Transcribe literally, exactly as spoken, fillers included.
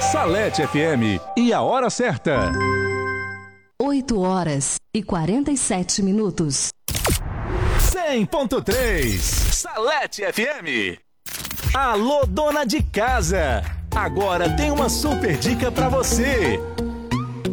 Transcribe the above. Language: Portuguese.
Salete F M e a hora certa. oito horas e quarenta e sete minutos. cem ponto três Salete F M. Alô, dona de casa! Agora tem uma super dica pra você.